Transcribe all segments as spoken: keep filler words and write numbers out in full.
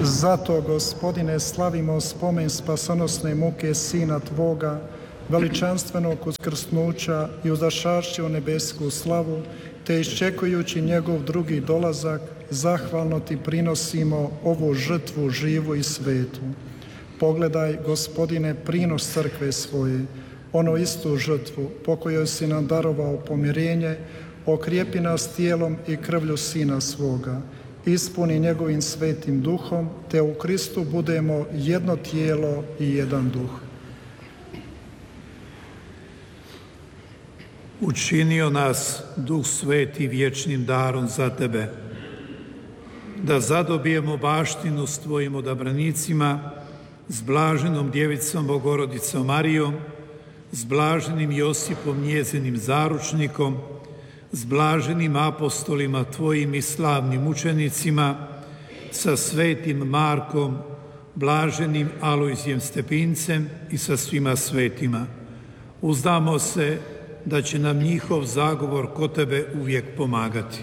Zato, Gospodine, slavimo spomen spasonosne muke Sina Tvoga, veličanstvenog uskrsnuća i uzašavši u nebesku slavu, te iščekujući njegov drugi dolazak, zahvalno Ti prinosimo ovu žrtvu živu i svetu. Pogledaj, Gospodine, prinos crkve svoje, ono istu žrtvu po kojoj si nam darovao pomirenje, okrijepi nas tijelom i krvlju Sina svoga, ispuni njegovim svetim duhom, te u Kristu budemo jedno tijelo i jedan duh. Učinio nas Duh Sveti vječnim darom za Tebe, da zadobijemo baštinu s Tvojim odabranicima, s blaženom djevicom Bogorodicom Marijom, s blaženim Josipom njezinim zaručnikom, s blaženim apostolima Tvojim i slavnim učenicima, sa svetim Markom, blaženim Alojzijem Stepincem i sa svima svetima. Uzdamo se da će nam njihov zagovor kod Tebe uvijek pomagati.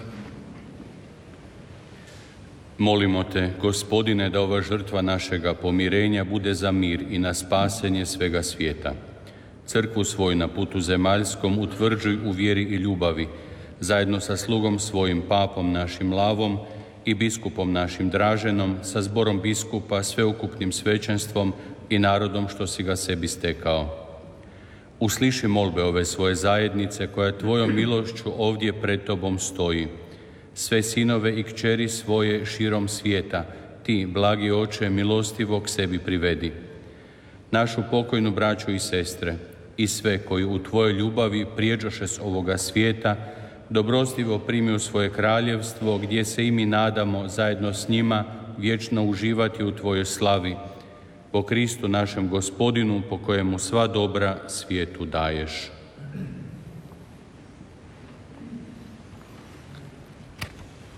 Molimo Te, Gospodine, da ova žrtva našega pomirenja bude za mir i na spasenje svega svijeta. Crkvu svoju na putu zemaljskom utvrđuj u vjeri i ljubavi, zajedno sa slugom svojim papom našim Lavom i biskupom našim Draženom, sa zborom biskupa, sveukupnim svećenstvom i narodom što si ga sebi stekao. Usliši molbe ove svoje zajednice koja Tvojom milošću ovdje pred Tobom stoji. Sve sinove i kćeri svoje širom svijeta, Ti, blagi Oče, milostivo k sebi privedi. Našu pokojnu braću i sestre i sve koji u Tvojoj ljubavi prijeđoše s ovoga svijeta, dobrostivo primi u svoje kraljevstvo, gdje se i mi nadamo zajedno s njima vječno uživati u Tvojoj slavi. Po Kristu našem Gospodinu, po kojemu sva dobra svijetu daješ.